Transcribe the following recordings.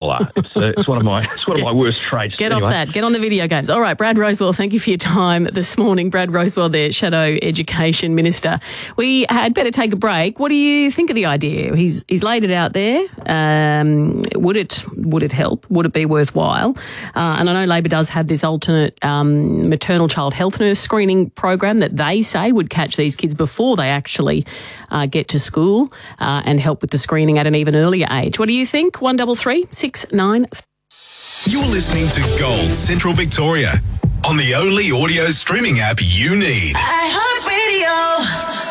footballer. It's one of my worst traits. Get off that. Get on the video games. All right, Brad Rosewell, thank you for your time this morning. Brad Rosewell, the Shadow Education Minister. We had better take a break. What do you think of the idea? He's laid it out there. Would it help? Would it be worthwhile? And I know Labor does have this alternate maternal child health nurse screening program that they say would catch these kids before they actually get to school and help with the screening at an even earlier age. What do you think? 133 693. You're listening to Gold Central Victoria on the only audio streaming app you need. iHeartRadio.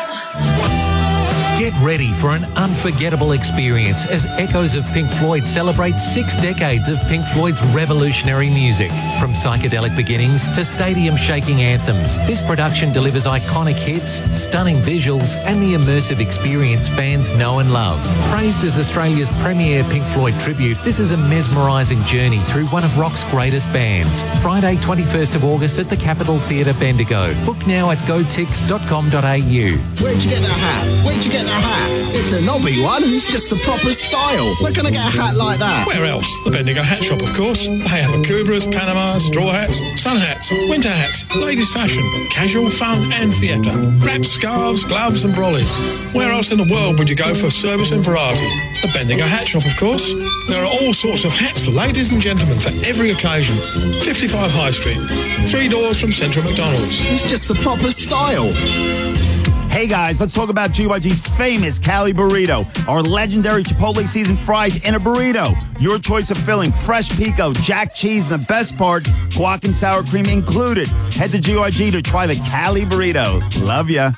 Get ready for an unforgettable experience as Echoes of Pink Floyd celebrate 6 decades of Pink Floyd's revolutionary music. From psychedelic beginnings to stadium-shaking anthems, this production delivers iconic hits, stunning visuals, and the immersive experience fans know and love. Praised as Australia's premier Pink Floyd tribute, this is a mesmerising journey through one of rock's greatest bands. Friday, 21st of August at the Capitol Theatre, Bendigo. Book now at gotix.com.au. Where'd you get that hat? Where'd you get that hat? It's a knobby one and it's just the proper style. Where can I get a hat like that? Where else? The Bendigo Hat Shop, of course. They have Akubras, Panamas, straw hats, sun hats, winter hats, ladies' fashion, casual, fun and theatre. Wraps, scarves, gloves and brollies. Where else in the world would you go for service and variety? The Bendigo Hat Shop, of course. There are all sorts of hats for ladies and gentlemen for every occasion. 55 High Street, 3 doors from Central McDonald's. It's just the proper style. Hey guys, let's talk about GYG's famous Cali Burrito, our legendary Chipotle seasoned fries in a burrito. Your choice of filling, fresh pico, jack cheese, and the best part, guac and sour cream included. Head to GYG to try the Cali Burrito. Love ya.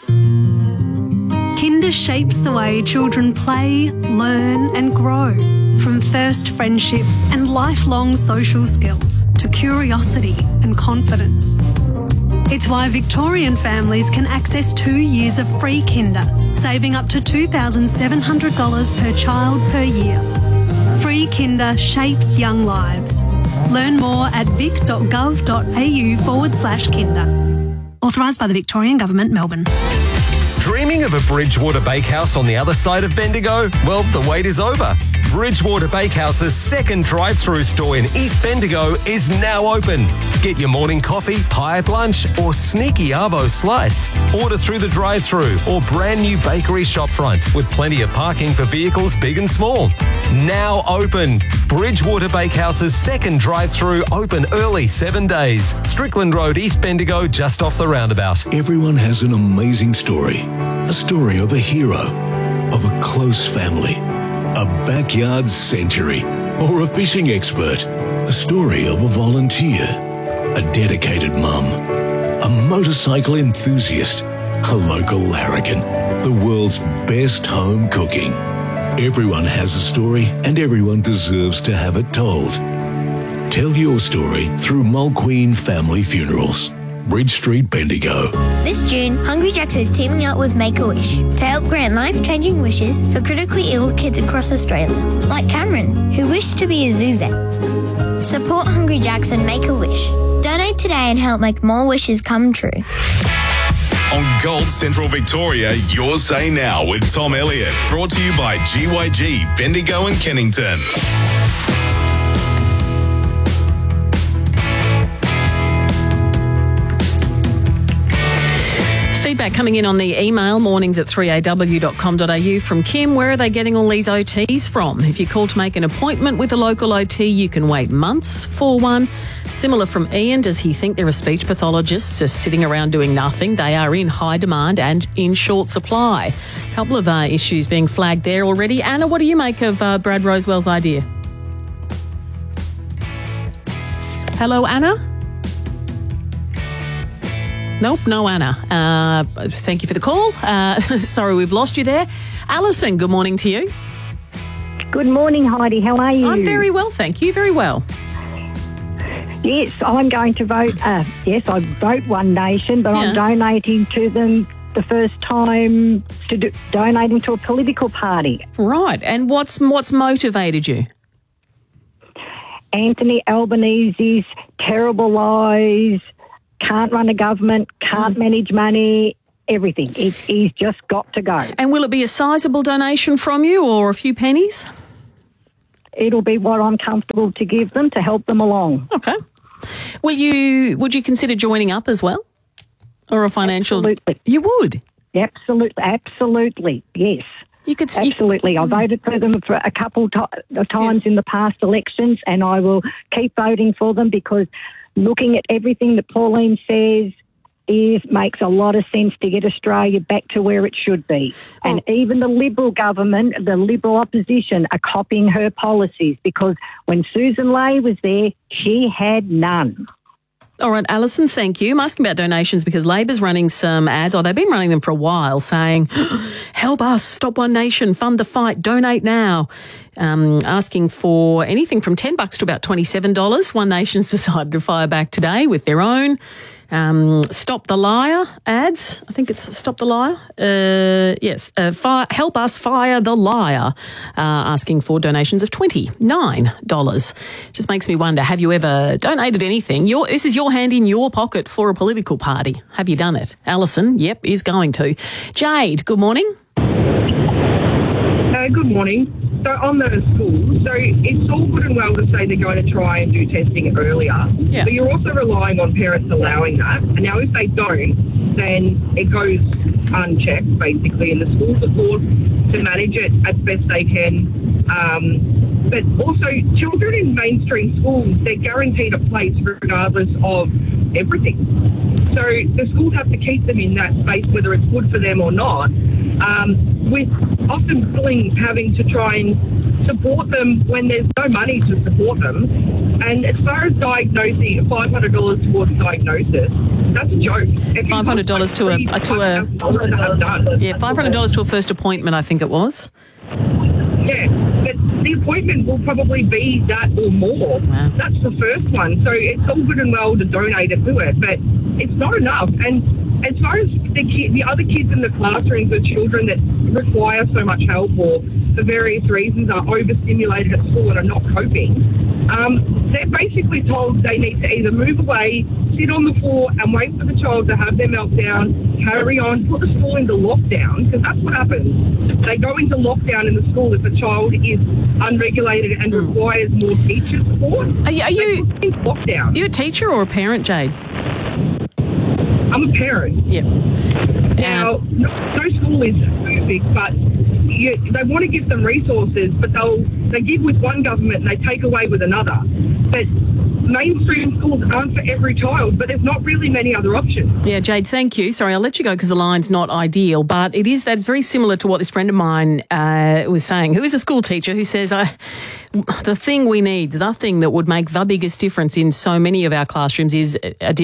Kinder shapes the way children play, learn and grow. From first friendships and lifelong social skills to curiosity and confidence. It's why Victorian families can access 2 years of free Kinder, saving up to $2,700 per child per year. Free Kinder shapes young lives. Learn more at vic.gov.au/Kinder. Authorised by the Victorian Government, Melbourne. Dreaming of a Bridgewater Bakehouse on the other side of Bendigo? Well, the wait is over. Bridgewater Bakehouse's second drive-through store in East Bendigo is now open. Get your morning coffee, pie at lunch, or sneaky arvo slice. Order through the drive-through or brand new bakery shopfront with plenty of parking for vehicles big and small. Now open. Bridgewater Bakehouse's second drive-through open early 7 days. Strickland Road, East Bendigo, just off the roundabout. Everyone has an amazing story. A story of a hero, of a close family, a backyard century, or a fishing expert. A story of a volunteer, a dedicated mum, a motorcycle enthusiast, a local larrikin, the world's best home cooking. Everyone has a story and everyone deserves to have it told. Tell your story through Mulqueen Family Funerals. Bridge Street, Bendigo. This June, Hungry Jack's is teaming up with Make-A-Wish to help grant life-changing wishes for critically ill kids across Australia, like Cameron, who wished to be a zoo vet. Support Hungry Jack's and Make-A-Wish. Donate today and help make more wishes come true. On Gold Central Victoria, Your Say Now with Tom Elliott. Brought to you by GYG, Bendigo and Kennington. Feedback coming in on the email, mornings@3aw.com.au from Kim. Where are they getting all these OTs from? If you call to make an appointment with a local OT, you can wait months for one. Similar from Ian, does he think there are speech pathologists just sitting around doing nothing? They are in high demand and in short supply. A couple of issues being flagged there already. Anna, what do you make of Brad Rosewell's idea? Hello, Anna? Nope, no Anna. Thank you for the call. Sorry, we've lost you there. Alison, good morning to you. Good morning, Heidi. How are you? I'm very well, thank you. Very well. Yes, I'm going to vote. Yes, I vote One Nation, but I'm donating to them the first time donating to a political party. Right, and what's motivated you? Anthony Albanese's terrible lies. Can't run a government, can't manage money, everything. He's just got to go. And will it be a sizable donation from you or a few pennies? it'll be what I'm comfortable to give them to help them along. Okay. Would you consider joining up as well? Or a financial... Absolutely. You would? Absolutely, yes. Absolutely. I voted for them for a couple of times in the past elections, and I will keep voting for them because looking at everything that Pauline says makes a lot of sense to get Australia back to where it should be. And even the Liberal government, the Liberal opposition are copying her policies because when Susan Ley was there, she had none. All right, Alison, thank you. I'm asking about donations because Labor's running some ads, or they've been running them for a while, saying, help us, stop One Nation, fund the fight, donate now. Asking for anything from $10 to about $27. One Nation's decided to fire back today with their own Stop the Liar ads. I think it's Stop the Liar. Yes. Help us fire the liar. Asking for donations of $29. Just makes me wonder, have you ever donated anything? This is your hand in your pocket for a political party. Have you done it? Alison, yep, is going to. Jade, good morning. Good morning. So on the schools, so it's all good and well to say they're going to try and do testing earlier, but you're also relying on parents allowing that. And now if they don't, then it goes unchecked, basically, and the schools are forced to manage it as best they can. But also, children in mainstream schools, they're guaranteed a place regardless of everything. So the schools have to keep them in that space, whether it's good for them or not, with often bullying having to try and support them when there's no money to support them. And as far as diagnosing, $500 towards diagnosis, that's a joke. $500 $500 to a first appointment, I think it was. Yeah, but the appointment will probably be that or more. Wow. That's the first one. So it's all good and well to donate it to it, but it's not enough. And as far as the other kids in the classrooms, the children that require so much help or for various reasons are overstimulated at school and are not coping, they're basically told they need to either move away, sit on the floor and wait for the child to have their meltdown, carry on, put the school into lockdown, because that's what happens. They go into lockdown in the school if a child is unregulated and requires more teacher support. Are you lockdown? Are you a teacher or a parent, Jade? I'm a parent. Yep. Now, no school is perfect, but they want to give them resources, but they give with one government and they take away with another. But mainstream schools aren't for every child, but there's not really many other options. Yeah, Jade, thank you. Sorry, I'll let you go because the line's not ideal, but that's very similar to what this friend of mine was saying, who is a school teacher, who says, the thing we need, the thing that would make the biggest difference in so many of our classrooms is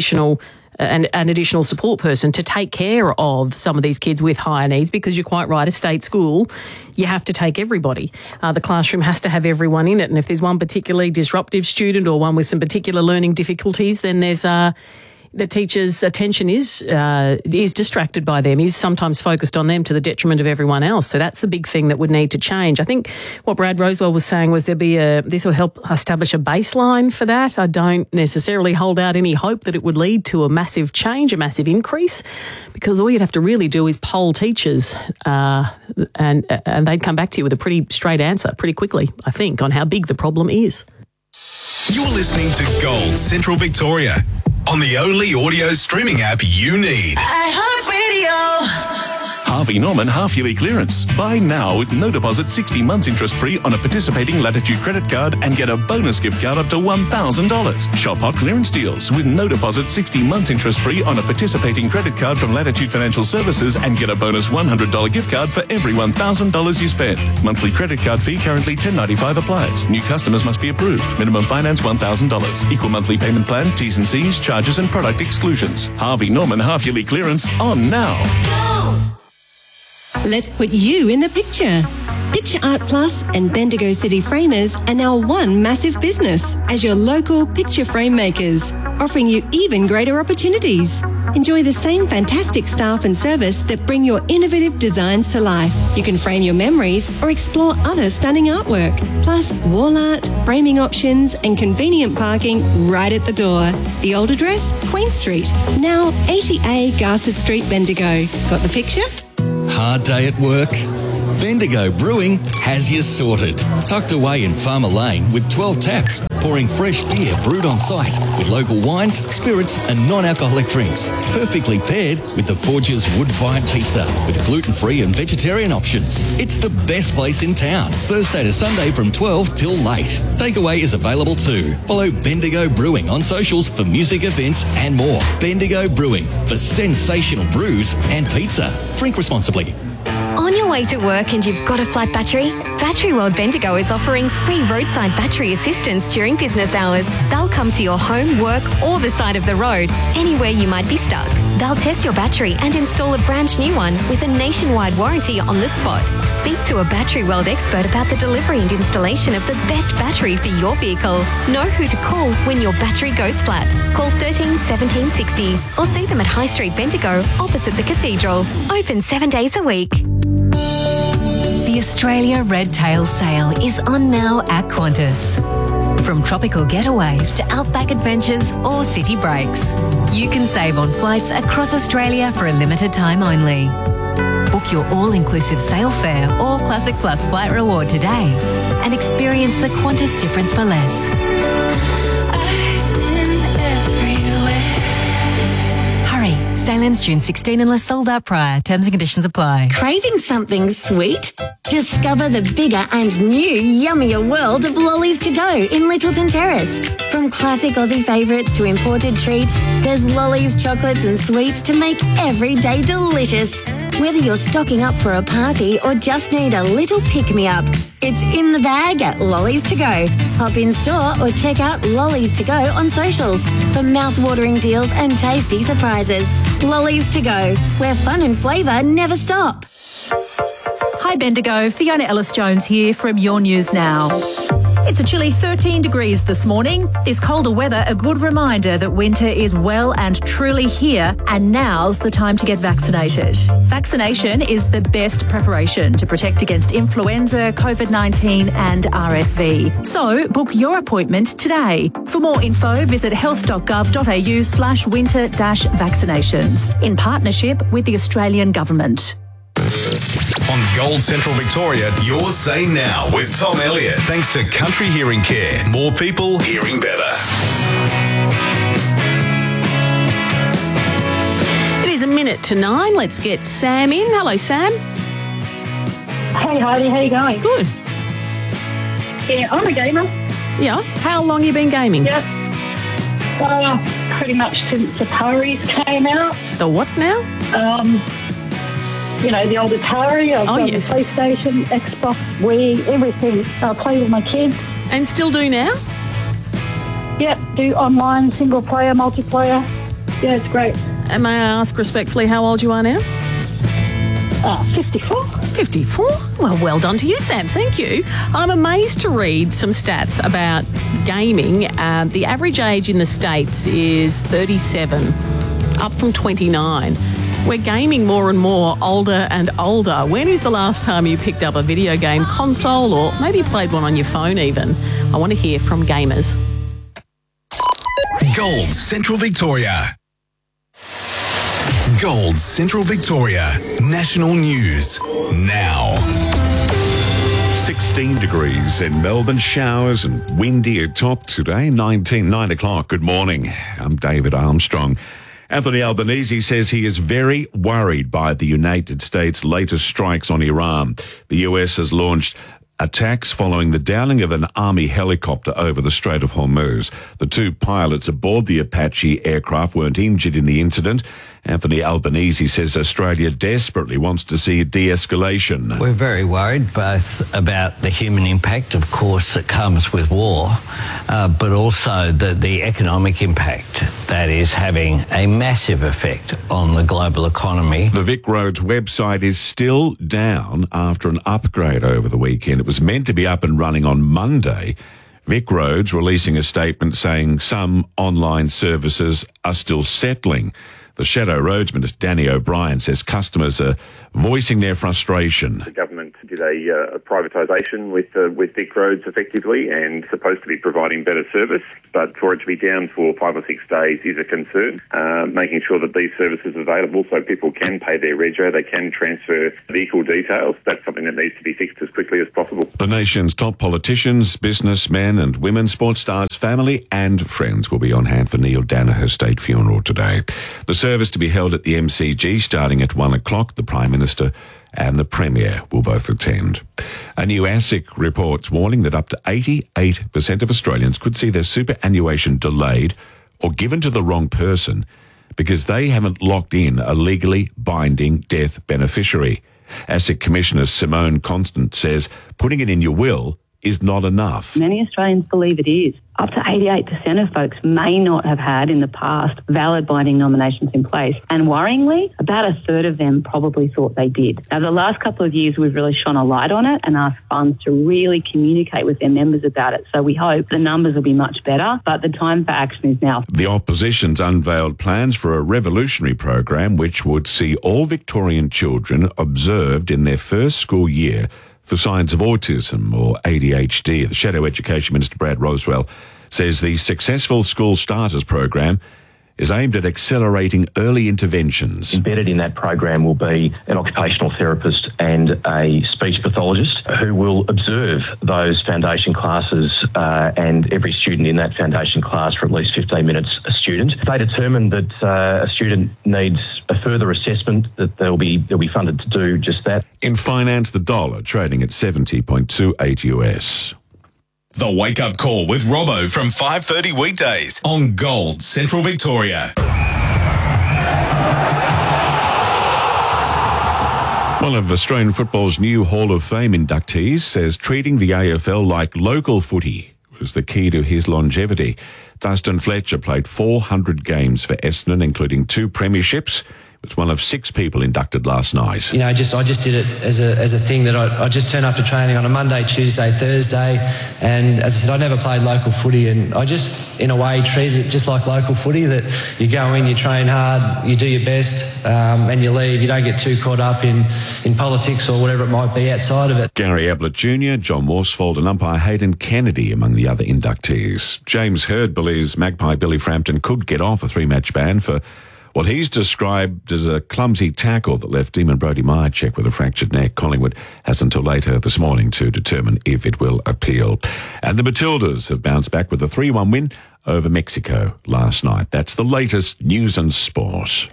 an additional support person to take care of some of these kids with higher needs, because you're quite right, a state school, you have to take everybody. The classroom has to have everyone in it, and if there's one particularly disruptive student or one with some particular learning difficulties, then there's the teacher's attention is distracted by them, is sometimes focused on them to the detriment of everyone else. So that's the big thing that would need to change. I think what Brad Rosewell was saying was this will help establish a baseline for that. I don't necessarily hold out any hope that it would lead to a massive change, a massive increase, because all you'd have to really do is poll teachers and they'd come back to you with a pretty straight answer pretty quickly, I think, on how big the problem is. You're listening to Gold Central Victoria on the only audio streaming app you need. iHeartRadio. Harvey Norman half-yearly clearance. Buy now with no deposit, 60 months interest-free on a participating Latitude credit card and get a bonus gift card up to $1,000. Shop hot clearance deals with no deposit, 60 months interest-free on a participating credit card from Latitude Financial Services and get a bonus $100 gift card for every $1,000 you spend. Monthly credit card fee currently $10.95 applies. New customers must be approved. Minimum finance $1,000. Equal monthly payment plan, T's and C's, charges and product exclusions. Harvey Norman half-yearly clearance on now. Let's put you in the picture. Picture Art Plus and Bendigo City Framers are now one massive business as your local picture frame makers, offering you even greater opportunities. Enjoy the same fantastic staff and service that bring your innovative designs to life. You can frame your memories or explore other stunning artwork, plus wall art, framing options and convenient parking right at the door. The old address, Queen Street, now 80A Garsett Street, Bendigo. Got the picture? Hard day at work? Bendigo Brewing has you sorted. Tucked away in Farmer Lane with 12 taps, pouring fresh beer brewed on site with local wines, spirits and non-alcoholic drinks. Perfectly paired with the Forge's wood-fired pizza with gluten-free and vegetarian options. It's the best place in town. Thursday to Sunday from 12 till late. Takeaway is available too. Follow Bendigo Brewing on socials for music events and more. Bendigo Brewing for sensational brews and pizza. Drink responsibly. On your way to work and you've got a flat battery? Battery World Bendigo is offering free roadside battery assistance during business hours. They'll come to your home, work or the side of the road, anywhere you might be stuck. They'll test your battery and install a brand new one with a nationwide warranty on the spot. Speak to a Battery World expert about the delivery and installation of the best battery for your vehicle. Know who to call when your battery goes flat. Call 13 17 60 or see them at High Street Bendigo opposite the Cathedral. Open 7 days a week. The Australia Red Tail Sale is on now at Qantas. From tropical getaways to outback adventures or city breaks, you can save on flights across Australia for a limited time only. Book your all-inclusive sale fare or Classic Plus flight reward today and experience the Qantas difference for less. Hurry, sale ends June 16 unless sold out prior. Terms and conditions apply. Craving something sweet? Discover the bigger and new yummier world of Lollies to Go in Littleton Terrace. From classic Aussie favourites to imported treats, there's Lollies, chocolates and sweets to make every day delicious. Whether you're stocking up for a party or just need a little pick-me-up, it's in the bag at Lollies to Go. Hop in store or check out Lollies to Go on socials for mouth-watering deals and tasty surprises. Lollies to Go, where fun and flavour never stop. Hi Bendigo, Fiona Ellis-Jones here from Your News Now. It's a chilly 13 degrees this morning. This colder weather a good reminder that winter is well and truly here, and now's the time to get vaccinated. Vaccination is the best preparation to protect against influenza, COVID-19 and RSV. So book your appointment today. For more info, visit health.gov.au/winter-vaccinations in partnership with the Australian Government. On Gold Central Victoria, your say now with Tom Elliott. Thanks to Country Hearing Care. More people hearing better. It is 8:09. Let's get Sam in. Hello, Sam. Hey, Heidi. How you going? Good. Yeah, I'm a gamer. Yeah. How long you been gaming? Yeah. Pretty much since the Ataris came out. The what now? You know, the old Atari, I've done yes. the PlayStation, Xbox, Wii, everything. I play with my kids. And still do now? Yep, do online, single player, multiplayer. Yeah, it's great. And may I ask respectfully how old you are now? 54. 54? Well done to you, Sam. Thank you. I'm amazed to read some stats about gaming. The average age in the States is 37, up from 29. We're gaming more and more, older and older. When is the last time you picked up a video game console or maybe played one on your phone even? I want to hear from gamers. Gold Central Victoria. Gold Central Victoria. National News now. 16 degrees in Melbourne, showers and windy at top today, 9 o'clock. Good morning. I'm David Armstrong. Anthony Albanese says he is very worried by the United States' latest strikes on Iran. The US has launched attacks following the downing of an army helicopter over the Strait of Hormuz. The two pilots aboard the Apache aircraft weren't injured in the incident. Anthony Albanese says Australia desperately wants to see a de-escalation. We're very worried both about the human impact, of course, that comes with war, but also the economic impact that is having a massive effect on the global economy. The Vic Roads website is still down after an upgrade over the weekend. It was meant to be up and running on Monday. Vic Roads releasing a statement saying some online services are still settling. The Shadow Roadsman, Danny O'Brien, says customers are voicing their frustration. The government did did a privatisation with Vic Roads effectively and supposed to be providing better service, but for it to be down for 5 or 6 days is a concern. Making sure that these services are available so people can pay their rego, they can transfer vehicle details. That's something that needs to be fixed as quickly as possible. The nation's top politicians, businessmen and women, sports stars, family and friends will be on hand for Neil Danaher's state funeral today. The service to be held at the MCG starting at 1 o'clock. The Prime Minister and the Premier will both attend. A new ASIC report's warning that up to 88% of Australians could see their superannuation delayed or given to the wrong person because they haven't locked in a legally binding death beneficiary. ASIC Commissioner Simone Constant says putting it in your will is not enough. Many Australians believe it is. Up to 88% of folks may not have had in the past valid binding nominations in place. And worryingly, about a third of them probably thought they did. Now, the last couple of years, we've really shone a light on it and asked funds to really communicate with their members about it. So we hope the numbers will be much better, but the time for action is now. The opposition's unveiled plans for a revolutionary program which would see all Victorian children observed in their first school year for signs of autism or ADHD. The Shadow Education Minister Brad Roswell says the Successful School Starters program is aimed at accelerating early interventions. Embedded in that program will be an occupational therapist and a speech pathologist who will observe those foundation classes and every student in that foundation class for at least 15 minutes a student. If they determine that a student needs a further assessment, that they'll be funded to do just that. In finance, the dollar trading at 70.28 US. The Wake Up Call with Robbo from 5:30 weekdays on Gold Central Victoria. One of Australian football's new Hall of Fame inductees says treating the AFL like local footy was the key to his longevity. Dustin Fletcher played 400 games for Essendon, including 2 premierships. He was one of 6 people inducted last night. You know, I just did it as a thing that I just turn up to training on a Monday, Tuesday, Thursday, and as I said, I never played local footy, and I just, in a way, treated it just like local footy, that you go in, you train hard, you do your best, and you leave. You don't get too caught up in politics or whatever it might be outside of it. Gary Ablett Jr., John Worsfold and umpire Hayden Kennedy among the other inductees. James Hird believes Magpie Billy Frampton could get off a 3-match ban for what he's described as a clumsy tackle that left Demon Brody Myercheck with a fractured neck. Collingwood has until later this morning to determine if it will appeal. And the Matildas have bounced back with a 3-1 win over Mexico last night. That's the latest news and sport.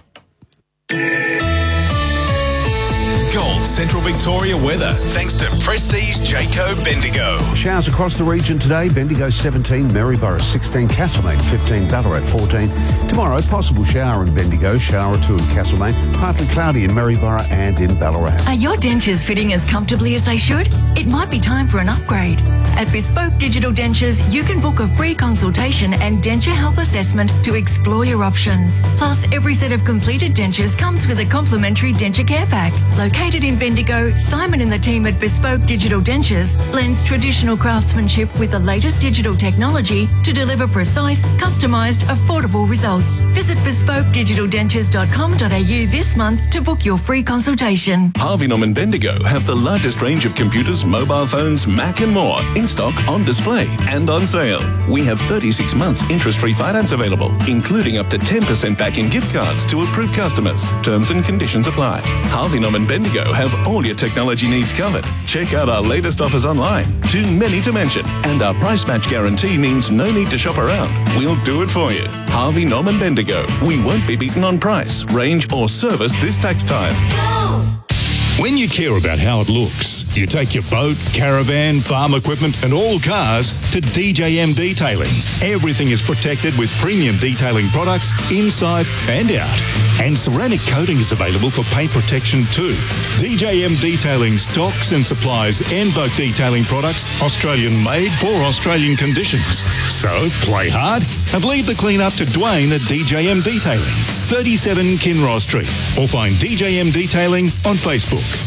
Gold Central Victoria weather, thanks to Prestige Jayco Bendigo. Showers across the region today. Bendigo 17, Maryborough 16, Castlemaine 15, Ballarat 14. Tomorrow, possible shower in Bendigo, shower or 2 in Castlemaine, partly cloudy in Maryborough and in Ballarat. Are your dentures fitting as comfortably as they should? It might be time for an upgrade. At Bespoke Digital Dentures, you can book a free consultation and denture health assessment to explore your options. Plus, every set of completed dentures comes with a complimentary denture care pack. Located in Bendigo, Simon and the team at Bespoke Digital Dentures blends traditional craftsmanship with the latest digital technology to deliver precise, customised, affordable results. Visit bespokedigitaldentures.com.au this month to book your free consultation. Harvey Norman Bendigo have the largest range of computers, mobile phones, Mac and more in stock, on display and on sale. We have 36 months interest-free finance available, including up to 10% back in gift cards to approved customers. Terms and conditions apply. Harvey Norman Bendigo have all your technology needs covered. Check out our latest offers online. Too many to mention. And our price match guarantee means no need to shop around. We'll do it for you. Harvey Norman Bendigo. We won't be beaten on price, range or service this tax time. When you care about how it looks, you take your boat, caravan, farm equipment and all cars to DJM Detailing. Everything is protected with premium detailing products inside and out. And ceramic coating is available for paint protection too. DJM Detailing stocks and supplies Envoke detailing products, Australian made for Australian conditions. So play hard and leave the clean up to Dwayne at DJM Detailing, 37 Kinross Street, or find DJM Detailing on Facebook.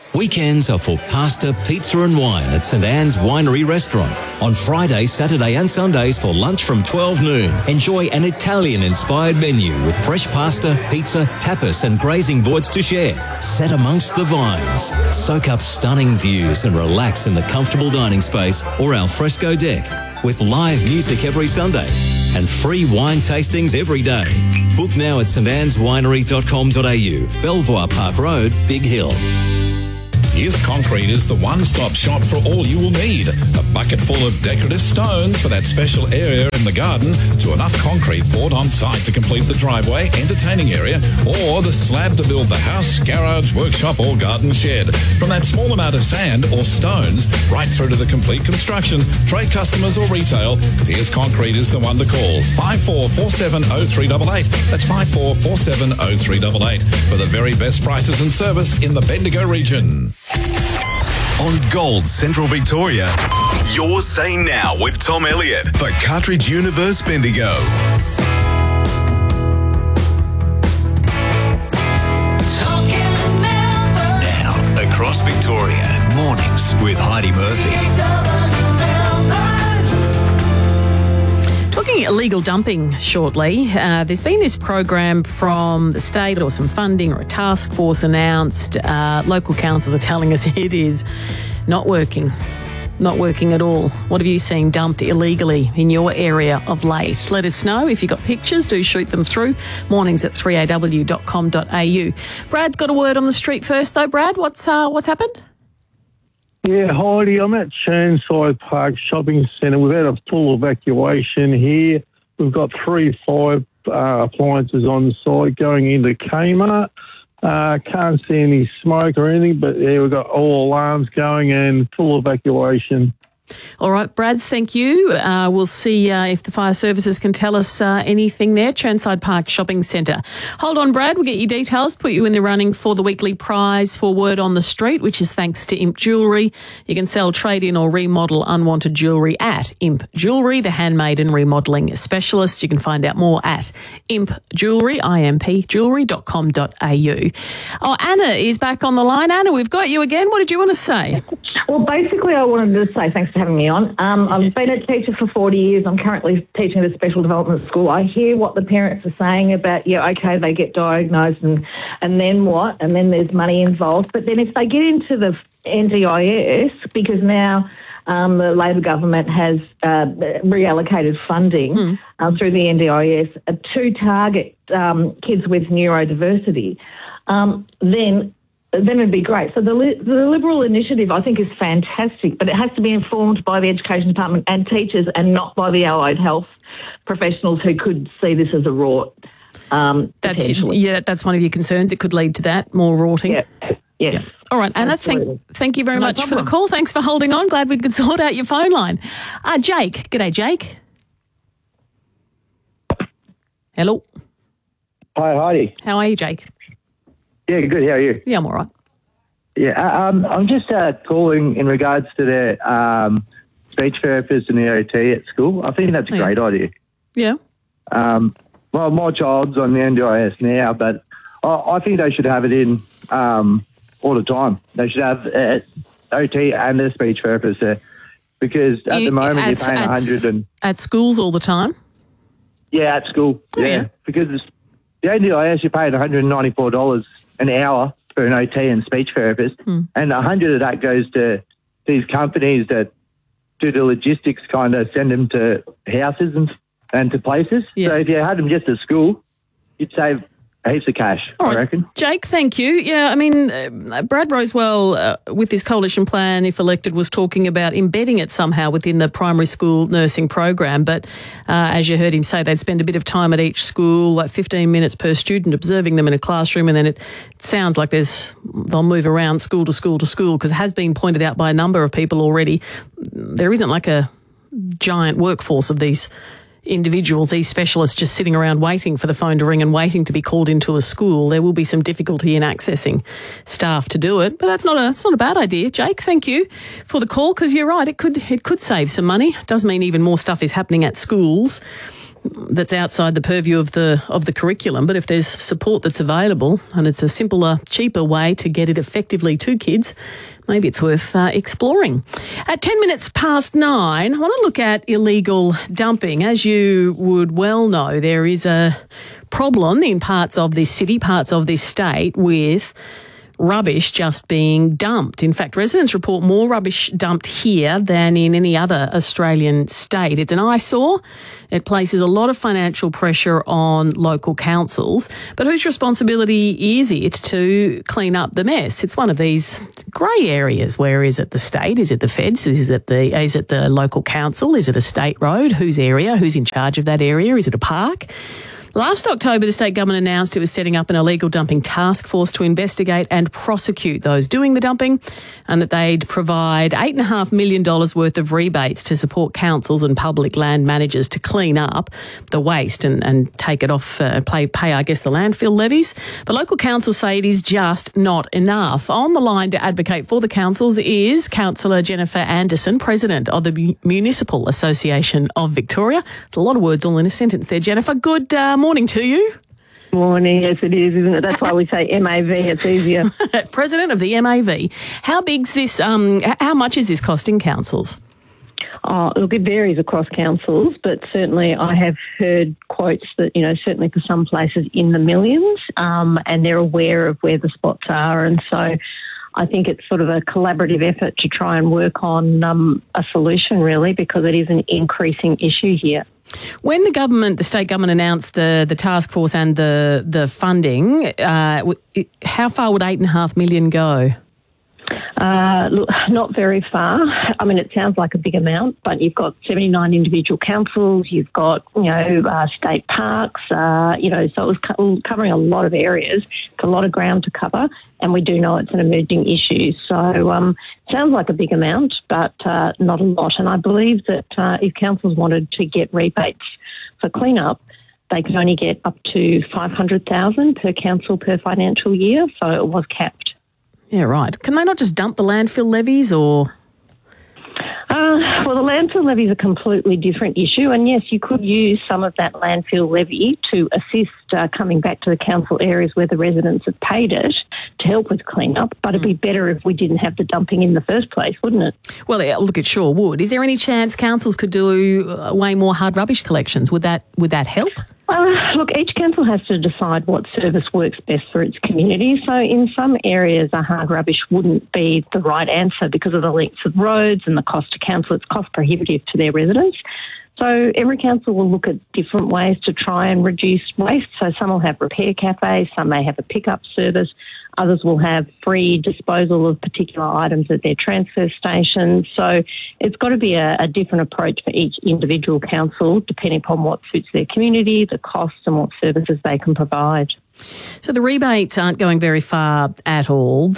Weekends are for pasta, pizza and wine at St Anne's Winery Restaurant. On Friday, Saturday and Sundays for lunch from 12 noon. Enjoy an Italian-inspired menu with fresh pasta, pizza, tapas and grazing boards to share. Set amongst the vines. Soak up stunning views and relax in the comfortable dining space or al fresco deck. With live music every Sunday and free wine tastings every day. Book now at stanneswinery.com.au, Belvoir Park Road, Big Hill. Here's Concrete is the one-stop shop for all you will need. A bucket full of decorative stones for that special area in the garden to enough concrete poured on site to complete the driveway, entertaining area or the slab to build the house, garage, workshop or garden shed. From that small amount of sand or stones right through to the complete construction, trade customers or retail, Here's Concrete is the one to call. 54470388. That's 54470388 for the very best prices and service in the Bendigo region. On Gold Central Victoria, Your Say Now with Tom Elliott for Cartridge Universe Bendigo. Now, across Victoria, mornings with Heidi Murphy. Talking illegal dumping shortly, there's been this program from the state or some funding or a task force announced. Local councils are telling us it is not working at all. What have you seen dumped illegally in your area of late? Let us know. If you've got pictures, do shoot them through. Mornings at 3aw.com.au. Brad's got a word on the street first though. Brad, what's happened? Yeah, Heidi, I'm at Churnside Park Shopping Centre. We've had a full evacuation here. We've got 3 fire appliances on site going into Kmart. Can't see any smoke or anything, but yeah, we've got all alarms going and full evacuation. All right, Brad, thank you. We'll see if the fire services can tell us anything there. Churnside Park Shopping Centre. Hold on, Brad. We'll get your details, put you in the running for the weekly prize for Word on the Street, which is thanks to Imp Jewellery. You can sell, trade-in or remodel unwanted jewellery at Imp Jewellery, the handmade and remodelling specialist. You can find out more at Imp Jewellery, impjewellery.com.au. Oh, Anna is back on the line. Anna, we've got you again. What did you want to say? Well, basically, I wanted to say thanks for having me on. I've been a teacher for 40 years. I'm currently teaching at a special development school. I hear what the parents are saying about, okay, they get diagnosed and then what? And then there's money involved. But then if they get into the NDIS, because now the Labor government has reallocated funding through the NDIS to target kids with neurodiversity, then it'd be great. So the Liberal initiative, I think, is fantastic, but it has to be informed by the Education Department and teachers and not by the allied health professionals who could see this as a rort. That's one of your concerns. It could lead to that, more rorting. Yeah. Yes. Yeah. All right, Anna, thank you very much for the call. Thanks for holding on. Glad we could sort out your phone line. Jake. G'day, Jake. Hello. Hi, Heidi. How are you, Jake? Yeah, good. How are you? Yeah, I'm all right. Yeah, I'm just calling in regards to the speech therapist and the OT at school. I think that's a great idea. Yeah. Well, my child's on the NDIS now, but I think they should have it in all the time. They should have OT and the speech therapist there, because at the moment you're paying $100 at schools all the time. Yeah, at school. Oh, yeah. Because the NDIS you're paying $194 an hour for an OT and speech therapist, and $100 of that goes to these companies that do the logistics, kind of send them to houses and to places. Yeah. So if you had them just at school, you'd save heaps of cash, I reckon. Jake, thank you. Yeah, I mean, Brad Rosewell, with this coalition plan, if elected, was talking about embedding it somehow within the primary school nursing program. But as you heard him say, they'd spend a bit of time at each school, like 15 minutes per student, observing them in a classroom. And then it sounds like they'll move around school to school to school, because it has been pointed out by a number of people already. There isn't like a giant workforce of these individuals, these specialists just sitting around waiting for the phone to ring and waiting to be called into a school. There will be some difficulty in accessing staff to do it, but it's not a bad idea. Jake, thank you for the call, because you're right, it could save some money. It does mean even more stuff is happening at schools. that's outside the purview of the curriculum. But if there's support that's available and it's a simpler, cheaper way to get it effectively to kids, maybe it's worth exploring. At 10 minutes past 9, I want to look at illegal dumping. As you would well know, there is a problem in parts of this city, parts of this state with rubbish just being dumped. In fact, residents report more rubbish dumped here than in any other Australian state. It's an eyesore. It places a lot of financial pressure on local councils. But whose responsibility is it to clean up the mess? It's one of these grey areas. Where is it the state? Is it the feds? Is it the local council? Is it a state road? Whose area? Who's in charge of that area? Is it a park? Last October, the state government announced it was setting up an illegal dumping task force to investigate and prosecute those doing the dumping, and that they'd provide $8.5 million worth of rebates to support councils and public land managers to clean up the waste and take it off, pay, I guess, the landfill levies. But local councils say it is just not enough. On the line to advocate for the councils is Councillor Jennifer Anderson, President of the Municipal Association of Victoria. It's a lot of words all in a sentence there, Jennifer. Good morning to you. Morning, yes it is, isn't it? That's why we say MAV, it's easier. President of the MAV. How big's this, how much is this costing councils? Oh, look, it varies across councils, but certainly I have heard quotes that, certainly for some places in the millions, and they're aware of where the spots are. And so I think it's sort of a collaborative effort to try and work on a solution, really, because it is an increasing issue here. When the state government announced the task force and the funding, how far would $8.5 million go? Look, not very far. I mean, it sounds like a big amount, but you've got 79 individual councils, you've got, state parks, so it was covering a lot of areas. It's a lot of ground to cover, and we do know it's an emerging issue. So sounds like a big amount, but not a lot. And I believe that if councils wanted to get rebates for clean-up, they could only get up to $500,000 per council per financial year, so it was capped. Yeah, right. Can they not just dump the landfill levies or...? Well, the landfill levy is a completely different issue, and yes, you could use some of that landfill levy to assist coming back to the council areas where the residents have paid it to help with clean-up, but it'd be better if we didn't have the dumping in the first place, wouldn't it? Well, look, it sure would. Is there any chance councils could do way more hard rubbish collections? Would that help? Look, each council has to decide what service works best for its community. So in some areas, a hard rubbish wouldn't be the right answer because of the length of roads and the cost to council. It's cost prohibitive to their residents. So every council will look at different ways to try and reduce waste. So some will have repair cafes, some may have a pickup service, others will have free disposal of particular items at their transfer stations. So it's got to be a different approach for each individual council, depending upon what suits their community, the costs and what services they can provide. So the rebates aren't going very far at all.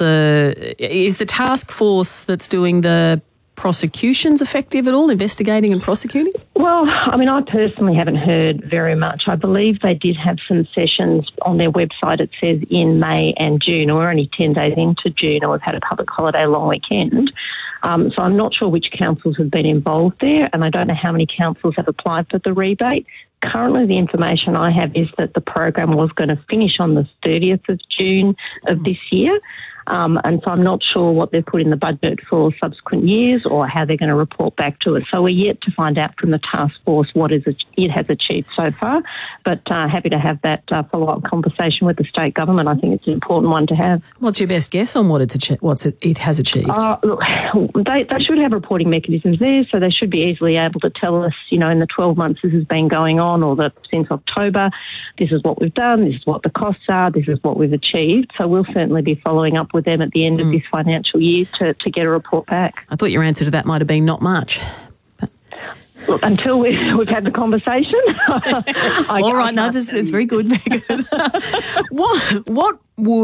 Is the task force that's doing the prosecutions effective at all, investigating and prosecuting? Well, I mean, I personally haven't heard very much. I believe they did have some sessions on their website, it says in May and June, or we're only 10 days into June, and we've had a public holiday long weekend. So I'm not sure which councils have been involved there, and I don't know how many councils have applied for the rebate. Currently, the information I have is that the program was going to finish on the 30th of June of this year. And so I'm not sure what they've put in the budget for subsequent years or how they're going to report back to us. So we're yet to find out from the task force what it has achieved so far, but happy to have that follow-up conversation with the state government. I think it's an important one to have. What's your best guess on what it has achieved? Look, they should have reporting mechanisms there, so they should be easily able to tell us, in the 12 months this has been going on, or since October, this is what we've done, this is what the costs are, this is what we've achieved. So we'll certainly be following up with them at the end of this financial year to get a report back. I thought your answer to that might have been not much. Look, until we've had the conversation. All right, no, it's very good, very good. What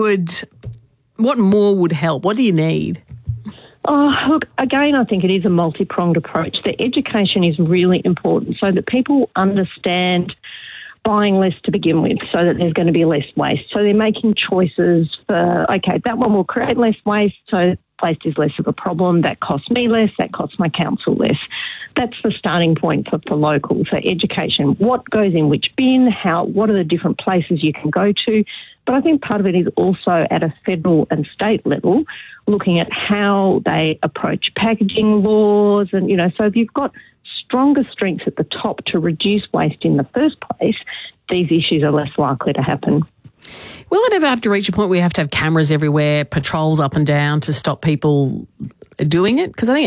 more would help? What do you need? Oh, look, again, I think it is a multi-pronged approach. The education is really important so that people understand buying less to begin with, so that there's going to be less waste. So they're making choices for, okay, that one will create less waste, so waste is less of a problem. That costs me less. That costs my council less. That's the starting point for locals. So education, what goes in which bin, what are the different places you can go to. But I think part of it is also at a federal and state level, looking at how they approach packaging laws. And, so if you've got stronger strengths at the top to reduce waste in the first place, these issues are less likely to happen. Will it ever have to reach a point where you have to have cameras everywhere, patrols up and down to stop people doing it? Because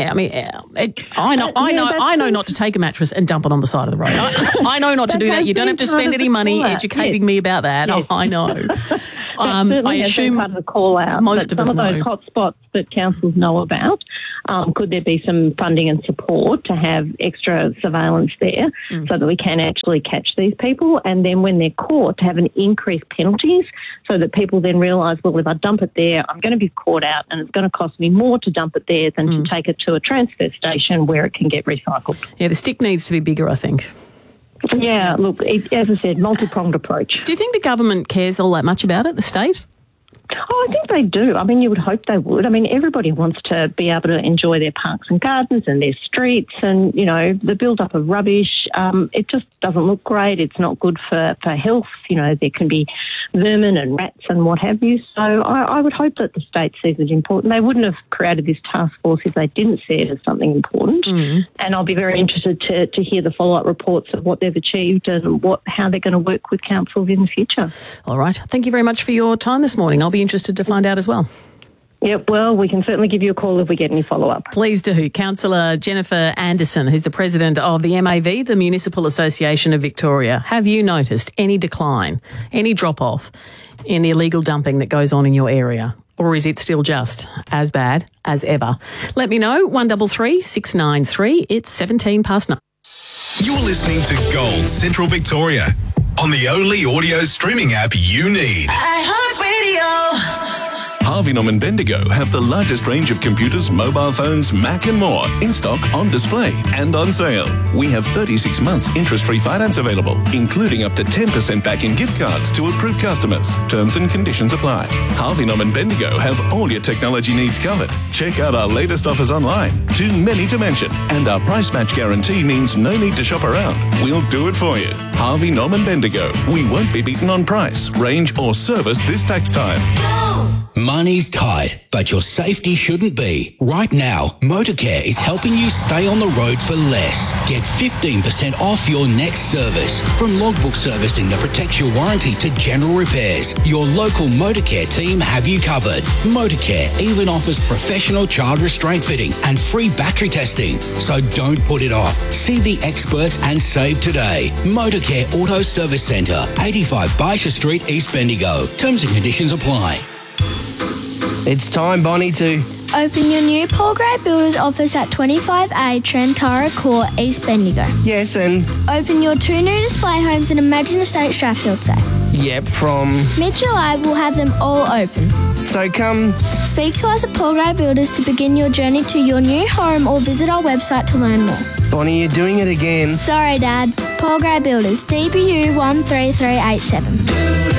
I know not to take a mattress and dump it on the side of the road. I know not to do that. You don't have to spend any money educating me about that. Yes. I know. I assume part of the call out. Most of us know. Some of those hotspots that councils know about. Could there be some funding and support to have extra surveillance there so that we can actually catch these people? And then when they're caught, to have an increased penalties so that people then realise, well, if I dump it there, I'm going to be caught out and it's going to cost me more to dump it there than to take it to a transfer station where it can get recycled. Yeah, the stick needs to be bigger, I think. Yeah, look, as I said, multi-pronged approach. Do you think the government cares all that much about it, the state? Oh, I think they do. I mean, you would hope they would. I mean, everybody wants to be able to enjoy their parks and gardens and their streets and, the build-up of rubbish. It just doesn't look great. It's not good for health. There can be vermin and rats and what have you. So I would hope that the state sees it important. They wouldn't have created this task force if they didn't see it as something important. And I'll be very interested to hear the follow-up reports of what they've achieved and how they're going to work with councils in the future. All right. Thank you very much for your time this morning. I'll be interested to find out as well. Yep, well, we can certainly give you a call if we get any follow-up. Please do. Councillor Jennifer Anderson, who's the president of the MAV, the Municipal Association of Victoria. Have you noticed any decline, any drop-off in the illegal dumping that goes on in your area? Or is it still just as bad as ever? Let me know, 133693. 693. It's 17 past 9. You're listening to Gold Central Victoria on the only audio streaming app you need. iHeartRadio. Harvey Norman Bendigo have the largest range of computers, mobile phones, Mac and more in stock, on display and on sale. We have 36 months interest-free finance available, including up to 10% back in gift cards to approved customers. Terms and conditions apply. Harvey Norman Bendigo have all your technology needs covered. Check out our latest offers online. Too many to mention. And our price match guarantee means no need to shop around. We'll do it for you. Harvey Norman Bendigo. We won't be beaten on price, range or service this tax time. Money's tight, but your safety shouldn't be. Right now, Motorcare is helping you stay on the road for less. Get 15% off your next service. From logbook servicing that protects your warranty to general repairs, your local Motorcare team have you covered. Motorcare even offers professional child restraint fitting and free battery testing. So don't put it off. See the experts and save today. Motorcare Auto Service Centre, 85 Baisha Street, East Bendigo. Terms and conditions apply. It's time, Bonnie, to open your new Paul Gray Builders office at 25A Trentara Court, East Bendigo. Yes, and open your 2 new display homes in Imagine Estate Strathfield Say. Yep, from mid-July we'll have them all open. So come speak to us at Paul Gray Builders to begin your journey to your new home or visit our website to learn more. Bonnie, you're doing it again. Sorry, Dad. Paul Gray Builders, DBU 13387.